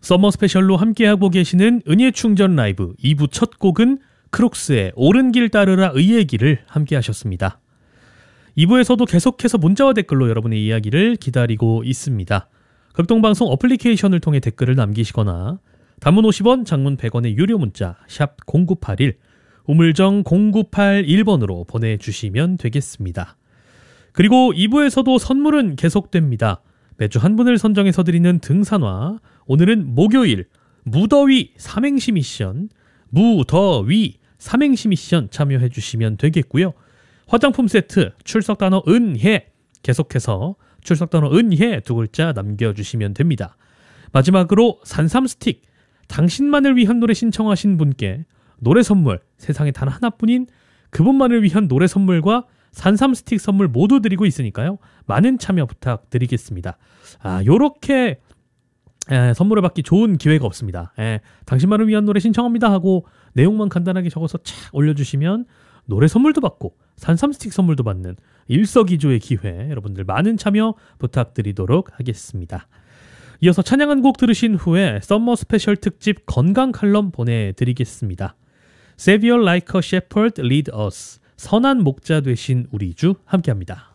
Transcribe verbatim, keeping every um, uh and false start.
서머 스페셜로 함께하고 계시는 은예 충전 라이브 이 부 첫 곡은 크록스의 옳은 길 따르라 의의 길을 함께하셨습니다. 이 부에서도 계속해서 문자와 댓글로 여러분의 이야기를 기다리고 있습니다. 극동방송 어플리케이션을 통해 댓글을 남기시거나 단문 오십 원, 장문 백 원의 유료 문자 샵 공구팔일, 우물정 공구팔일 번으로 보내주시면 되겠습니다. 그리고 이 부에서도 선물은 계속됩니다. 매주 한 분을 선정해서 드리는 등산화, 오늘은 목요일 무더위 삼행시 미션, 무더위 삼행시 미션 참여해 주시면 되겠고요. 화장품 세트, 출석 단어 은혜, 계속해서 출석 단어 은혜 두 글자 남겨주시면 됩니다. 마지막으로 산삼 스틱, 당신만을 위한 노래 신청하신 분께 노래 선물, 세상에 단 하나뿐인 그분만을 위한 노래 선물과 산삼 스틱 선물 모두 드리고 있으니까요. 많은 참여 부탁드리겠습니다. 아, 요렇게 에, 선물을 받기 좋은 기회가 없습니다. 에, 당신만을 위한 노래 신청합니다 하고 내용만 간단하게 적어서 착 올려주시면 노래 선물도 받고 산삼 스틱 선물도 받는 일석이조의 기회, 여러분들 많은 참여 부탁드리도록 하겠습니다. 이어서 찬양 한 곡 들으신 후에 썸머 스페셜 특집 건강 칼럼 보내드리겠습니다. Savior like a shepherd lead us, 선한 목자 되신 우리 주 함께합니다.